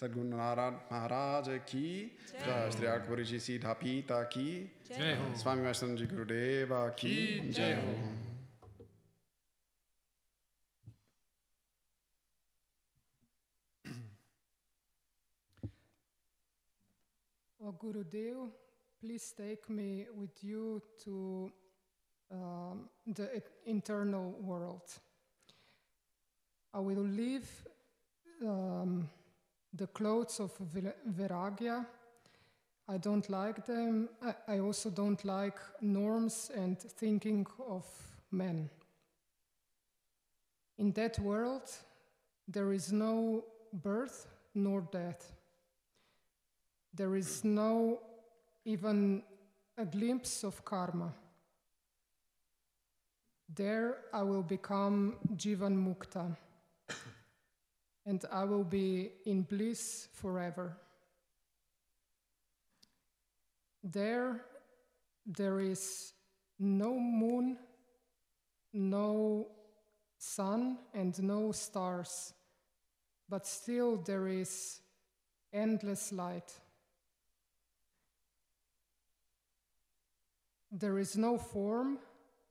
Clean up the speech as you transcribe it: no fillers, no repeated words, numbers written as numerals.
Sadguru Narad Maharaj ki jai, Shri Akbar Ji Sidha Pita ki Jai Ho, Swami Vaishnav Ji Gurudeva ki jai ho. Oh, Gurudev, please take me with you to the internal world. I will leave the clothes of Vairagya. I don't like them. I also don't like norms and thinking of men. In that world, there is no birth nor death. There is no even a glimpse of karma. There I will become Jivan Mukta, and I will be in bliss forever. There is no moon, no sun, and no stars, but still there is endless light. There is no form,